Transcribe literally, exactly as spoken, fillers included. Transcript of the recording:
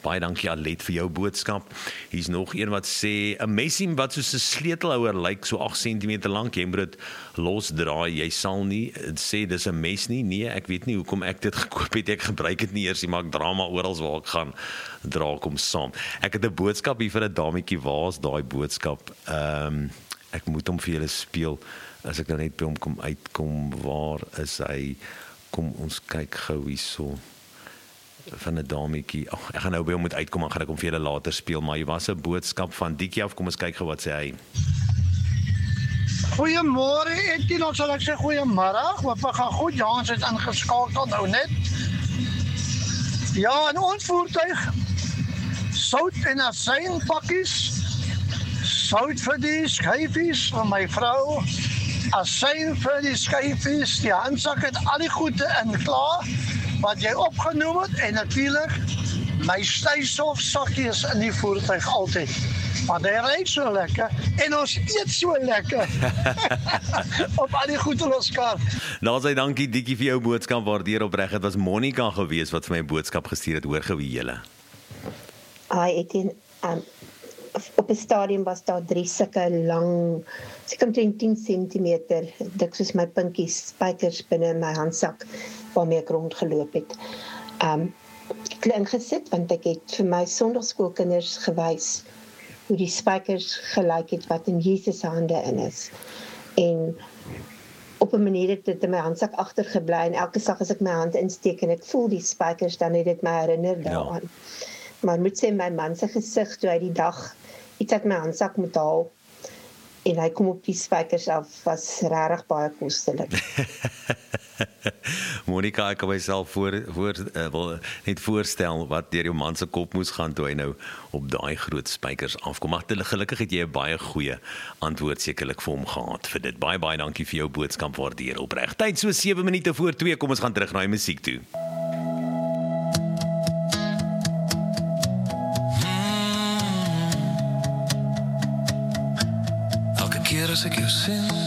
Baie dankie Alet vir jou boodskap. Hier's nog een wat sê 'n messie wat soos 'n sleutelhouer lyk, so agt sentimeter lank, jy moet dit losdraai. Jy sal nie sê dis 'n mes nie. Nee, ek weet nie hoekom ek dit gekoop het. Ek gebruik dit nie eers nie, maar ek dra maar oral waar ek gaan, dra ek hom saam. Ek het 'n boodskap hier vir 'n dametjie. Waar is daai boodskap? Ehm um, ek moet hom vir julle speel. As ek nou net by hom kom uitkom, waar is hy? Kom ons kyk gou hierso. Van 'n dametjie. Oh, ek gaan nou by hom moet uitkom, dan gaan ek hom vir julle later speel, maar hier was 'n boodskap van Diekie af. Kom ons kyk gou wat sê hy. Goeiemôre, Etien, ons sal ek sê goeiemôre. Hoop ek gaan goed. Ja, ons het ingeskakel nou net. Ja, en ons voertuig sout en asyn pakkies. Sout vir die skyfies van my vrou. Asyn vir die skyfies. Die handsak het al die goede in klaar wat jy opgenoem het, en natuurlik my styfstof sakkies in die voertuig altyd. Want hy ry so lekker en ons eet so lekker. Op al die goed in ons kar. Nou sê dankie Diekie vir jou boodskap, waardeer opreg. Dit was Monica gewees wat vir my 'n boodskap gestuur het. Hoor gou wie julle. Ai, Etien, um, op 'n stadium was daar drie sulke lang, seker omtrent tien sentimeter dik soos my pinkies, spykers binne in my handsak waarmee ek rondgeloop het. Um, ek het ingesit want ek het vir my sonndagskoolkinders gewys hoe die spykers gelyk het wat in Jesus se hande in is. En op 'n manier het dit in my handsak agtergebly, en elke slag as ek my hand insteek en ek voel die spykers, dan het dit my herinner daaraan. Ja. Maar ek moet sê, my man se gesig toe hy die dag iets uit my handsak moet haal en hy kom op die spykers af, was regtig baie kostelik. Monica, ek kan myself voor, voor, uh, wil net voorstel wat deur jou man se kop moes gaan toe hy nou op daai groot spykers afkom. Maar gelukkig het jy 'n baie goeie antwoord sekerlik vir hom gehad vir dit. Baie baie dankie vir jou boodskap, waardeer opreg. Tyd so sewe minute voor twee, kom ons gaan terug na die musiek toe. Elke keer as ek jou sien,